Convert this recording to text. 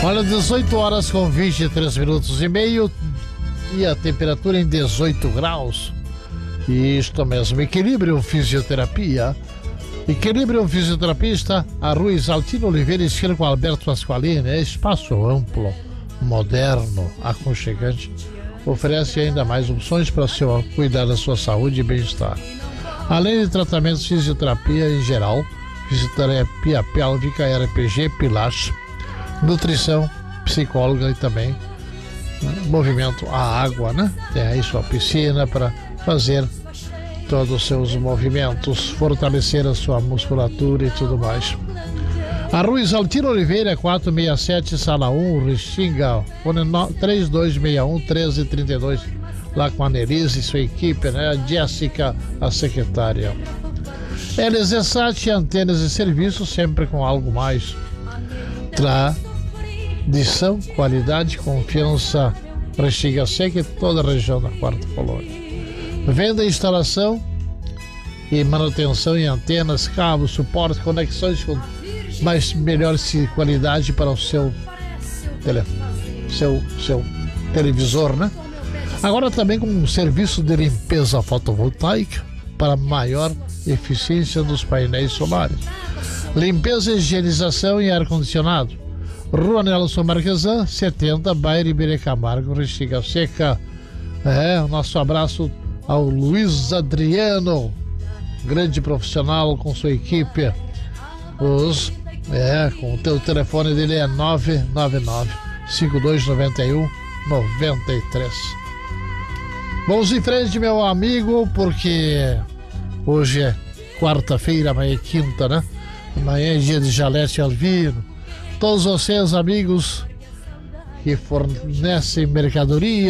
Olha, 18 horas com 23 minutos e meio e a temperatura em 18 graus. Isto mesmo, Equilibrium Fisioterapia. Equilibrium Fisioterapia está a Rua Isaltino Oliveira, esquina com Alberto Pasqualini. É espaço amplo, moderno, aconchegante. Oferece ainda mais opções para cuidar da sua saúde e bem-estar. Além de tratamentos de fisioterapia em geral, fisioterapia pélvica, RPG, pilates, nutrição, psicóloga e também movimento à água, né? Tem aí sua piscina para fazer todos os seus movimentos, fortalecer a sua musculatura e tudo mais. A Rua Isaltino Oliveira, 467, Sala 1, Restinga, 3261-1332, lá com a Nelise e sua equipe, né? A Jéssica, a secretária. LZSAT, antenas e serviços, sempre com algo mais. Tradição, qualidade, confiança, Restinga Seca e toda a região da Quarta Colônia. Venda, instalação e manutenção em antenas, cabos, suporte, conexões com melhor qualidade para o seu televisor, né? Agora também com um serviço de limpeza fotovoltaica para maior eficiência dos painéis solares. Limpeza, higienização e ar-condicionado. Rua Nelson Marquesan, 70, bairro Iberê Camargo, Restinga Seca. O nosso abraço ao Luiz Adriano, grande profissional com sua equipe. Com o teu telefone dele é 999-5291-93. Vamos em frente, meu amigo, porque hoje é quarta-feira, amanhã é quinta, né? Amanhã é dia de Jalete Alvino. Todos vocês, amigos que fornecem mercadoria,